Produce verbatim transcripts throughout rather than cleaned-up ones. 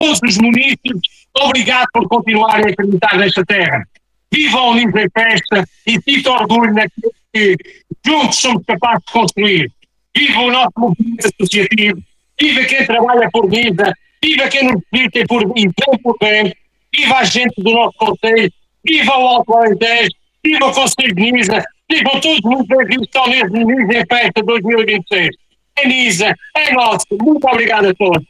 todos os munícipes, obrigado por continuarem a acreditar nesta terra. Viva a Unidos em Festa e sinta orgulho naquilo que juntos somos capazes de construir. Viva o nosso movimento associativo, viva quem trabalha por vida, viva quem nos visita e por bem por bem, viva a gente do nosso concelho, viva o Alto Alentejo, viva o Conselho de Nisa, vivam todos os bem-vindos que estão neste Unidos em Festa dois mil e vinte e seis. É Nisa, é nosso. Muito obrigado a todos.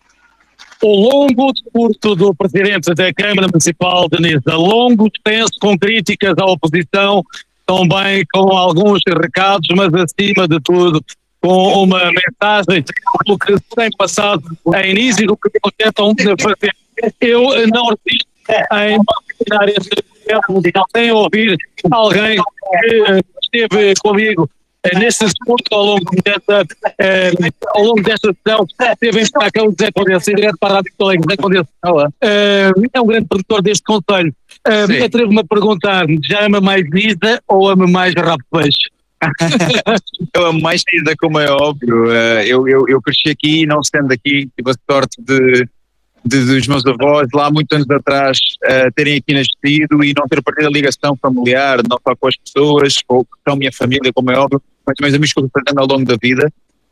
O longo discurso do Presidente da Câmara Municipal de Nisa, longo, extenso, com críticas à oposição, também com alguns recados, mas acima de tudo com uma mensagem do que se tem passado em Nisa e do que tentam fazer. Eu não resisto em imaginar este momento musical sem ouvir alguém que esteve comigo neste discurso ao longo desta, eh, ao longo desta sessão, teve em destaque o José Condessa, em direto para a Rádio Colega. José Condessa eh, é um grande produtor deste conselho. Eh, Atrevo-me a perguntar, já ama mais Nisa ou ama mais rabo de peixe? Eu amo mais Nisa, como é óbvio. Uh, eu, eu, eu cresci aqui e não sendo aqui, tive a sorte de, de, dos meus avós lá muitos anos atrás uh, terem aqui nascido e não ter perdido a ligação familiar, não só com as pessoas, ou com a minha família, como é óbvio, mas meus amigos que eu fui fazendo ao longo da vida.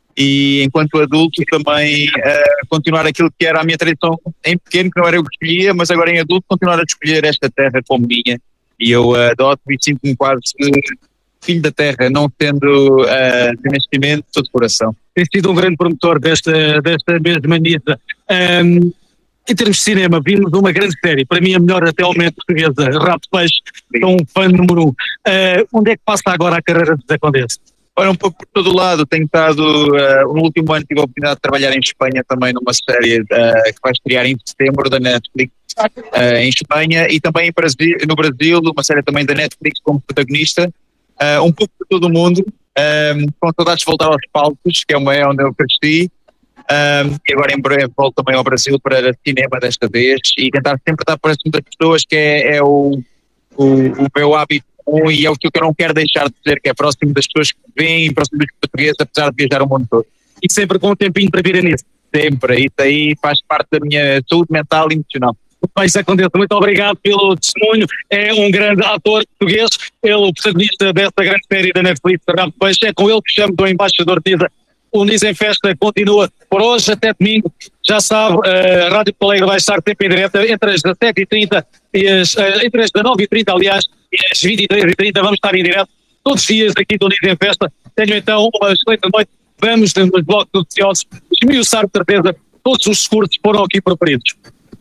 E enquanto adulto também uh, continuar aquilo que era a minha tradição em pequeno, que não era eu que escolhia, mas agora em adulto continuar a escolher esta terra como minha. E eu uh, adoto e sinto-me quase filho da terra, não tendo uh, de nascimento, todo coração. Tem sido um grande promotor desta, desta mesma Nisa. Um, em termos de cinema, vimos uma grande série, para mim a melhor até ao momento portuguesa, Rabo de Peixe, sou um fã número um. Uh, onde é que passa agora a carreira de José Condessa? Olha, um pouco por todo o lado. Tenho estado, uh, no último ano tive a oportunidade de trabalhar em Espanha também numa série uh, que vai estrear em setembro da Netflix, uh, em Espanha, e também em Brasil, no Brasil, uma série também da Netflix como protagonista. Uh, um pouco por todo o mundo, um, com saudades de voltar aos palcos, que é uma é onde eu cresci, um, e agora em breve volto também ao Brasil para cinema desta vez, e tentar sempre estar próximo das pessoas, que é, é o, o, o meu hábito comum, e é o que eu não quero deixar de dizer, que é próximo das pessoas que vêm, próximo dos portugueses, apesar de viajar o mundo todo. E sempre com um tempinho para vir a Nisa. Sempre, isso aí faz parte da minha saúde mental e emocional. José Condessa, muito obrigado pelo testemunho. É um grande ator português, ele o protagonista desta grande série da Netflix, Rabo de Peixe. É com ele que chamo do embaixador de Nisa. O Nisa em Festa continua por hoje até domingo. Já sabe, a Rádio Colega vai estar sempre em direto entre as dezassete e trinta e as, entre as dezanove e trinta, aliás, e as vinte e três e trinta vamos estar em direto todos os dias aqui do Nisa em Festa. Tenho então uma excelente noite. Vamos nos blocos noticiosos esmiuçar de certeza todos os discursos foram aqui preferidos.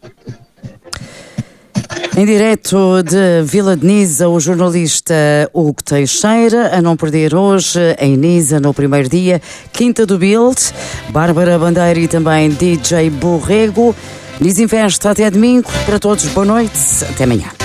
Em direto de Vila de Nisa, o jornalista Hugo Teixeira, a não perder hoje em Nisa, no primeiro dia, Quinta do Build, Bárbara Bandeira e também D J Borrego. Nisa em Festa até domingo. Para todos, boa noite, até amanhã.